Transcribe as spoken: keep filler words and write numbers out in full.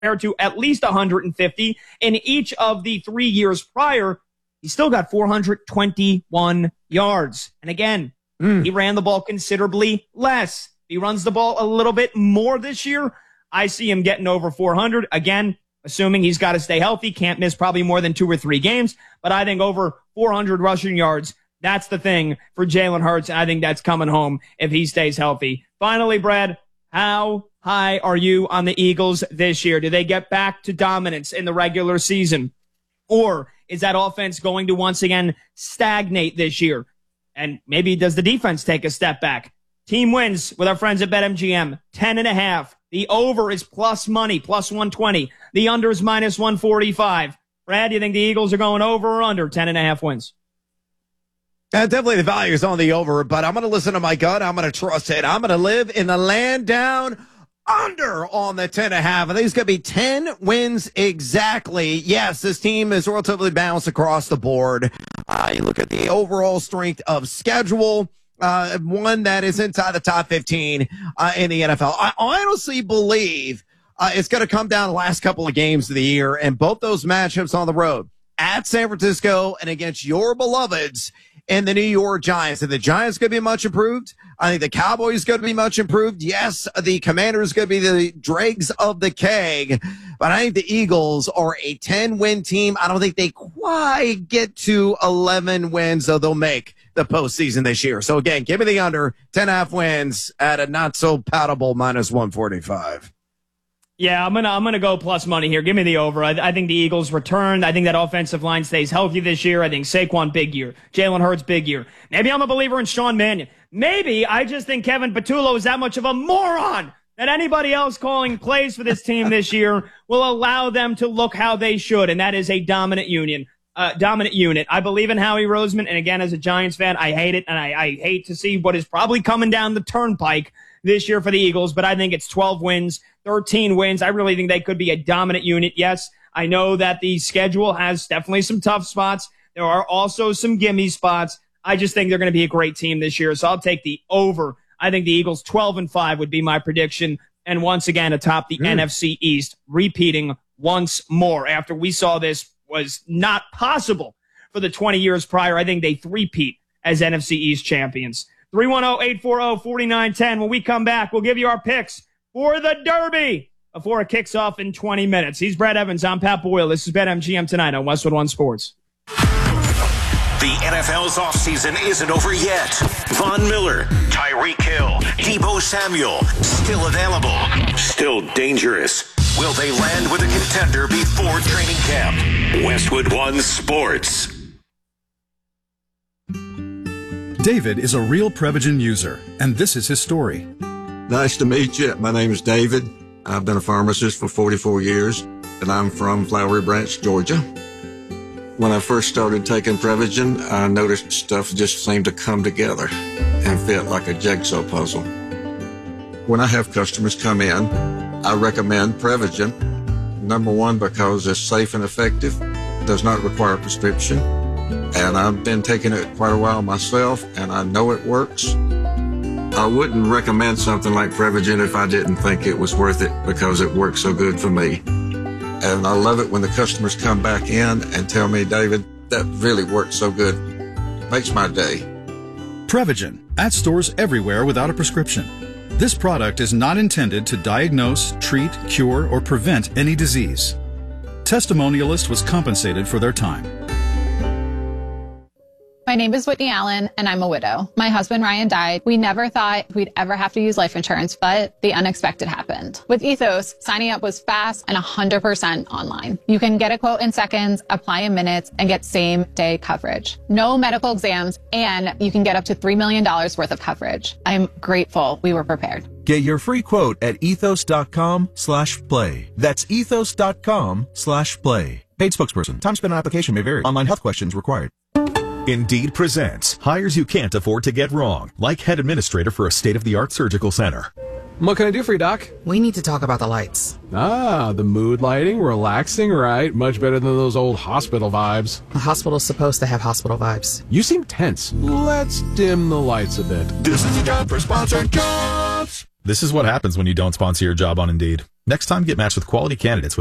to at least one hundred fifty. In each of the three years prior, he still got four hundred twenty-one yards. And again, mm. he ran the ball considerably less. He runs the ball a little bit more this year. I see him getting over four hundred. Again, assuming he's got to stay healthy, can't miss probably more than two or three games. But I think over four hundred rushing yards, that's the thing for Jalen Hurts. And I think that's coming home if he stays healthy. Finally, Brad, how high are you on the Eagles this year? Do they get back to dominance in the regular season? Or is that offense going to once again stagnate this year? And maybe does the defense take a step back? Team wins with our friends at BetMGM, ten and a half. The over is plus money, plus one twenty. The under is minus one forty-five. Brad, do you think the Eagles are going over or under ten and a half wins? Uh, definitely the value is on the over, but I'm going to listen to my gut. I'm going to trust it. I'm going to live in the land down under on the ten and a half. I think it's going to be ten wins exactly. Yes, this team is relatively balanced across the board. Uh, you look at the overall strength of schedule. Uh, one that is inside the top fifteen uh, in the N F L. I honestly believe uh, it's going to come down the last couple of games of the year, and both those matchups on the road at San Francisco and against your beloveds in the New York Giants. And the Giants going to be much improved. I think the Cowboys going to be much improved. Yes, the Commanders going to be the dregs of the keg, but I think the Eagles are a ten-win team. I don't think they quite get to eleven wins, though they'll make the postseason this year. So again, give me the under ten and a half wins at a not so palatable minus one forty-five. Yeah, I'm gonna I'm gonna go plus money here. Give me the over. I, I think the Eagles returned. I think that offensive line stays healthy this year. I think Saquon big year, Jalen Hurts big year. Maybe I'm a believer in Sean Mannion. Maybe I just think Kevin Patullo is that much of a moron that anybody else calling plays for this team this year will allow them to look how they should, and that is a dominant union. Uh, dominant unit. I believe in Howie Roseman, and again, as a Giants fan, I hate it, and I, I hate to see what is probably coming down the turnpike this year for the Eagles, but I think it's twelve wins, thirteen wins. I really think they could be a dominant unit. Yes, I know that the schedule has definitely some tough spots. There are also some gimme spots. I just think they're going to be a great team this year, so I'll take the over. I think the Eagles twelve and five would be my prediction, and once again, atop the mm. N F C East, repeating once more after we saw this was not possible for the twenty years prior. I think they three-peat as N F C East champions. three one zero, eight four zero, four nine one zero. When we come back, we'll give you our picks for the Derby before it kicks off in twenty minutes. He's Brad Evans. I'm Pat Boyle. This is BetMGM tonight on Westwood One Sports. The N F L's offseason isn't over yet. Von Miller, Tyreek Hill, Deebo Samuel, still available, still dangerous. Will they land with a contender before training camp? Westwood One Sports. David is a real Prevagen user, and this is his story. Nice to meet you. My name is David. I've been a pharmacist for forty-four years, and I'm from Flowery Branch, Georgia. When I first started taking Prevagen, I noticed stuff just seemed to come together and fit like a jigsaw puzzle. When I have customers come in, I recommend Prevagen. Number one, because it's safe and effective, does not require a prescription, and I've been taking it quite a while myself, and I know it works. I wouldn't recommend something like Prevagen if I didn't think it was worth it because it works so good for me. And I love it when the customers come back in and tell me, David, that really works so good. Makes my day. Prevagen, at stores everywhere without a prescription. This product is not intended to diagnose, treat, cure, or prevent any disease. Testimonialist was compensated for their time. My name is Whitney Allen, and I'm a widow. My husband, Ryan, died. We never thought we'd ever have to use life insurance, but the unexpected happened. With Ethos, signing up was fast and one hundred percent online. You can get a quote in seconds, apply in minutes, and get same-day coverage. No medical exams, and you can get up to three million dollars worth of coverage. I'm grateful we were prepared. Get your free quote at ethos.com slash play. That's ethos.com slash play. Paid spokesperson. Time spent on application may vary. Online health questions required. Indeed presents hires you can't afford to get wrong, like head administrator for a state-of-the-art surgical center. What can I do for you, Doc? We need to talk about the lights. Ah, the mood lighting, relaxing, right? Much better than those old hospital vibes. The hospital's supposed to have hospital vibes. You seem tense. Let's dim the lights a bit. This is the job for sponsored jobs. This is what happens when you don't sponsor your job on Indeed. Next time, get matched with quality candidates